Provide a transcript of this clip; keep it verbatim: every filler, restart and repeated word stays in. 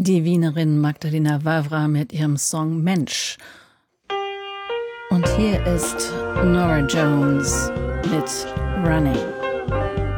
die Wienerin Magdalena Wawra mit ihrem Song Mensch. Und hier ist Norah Jones mit Running.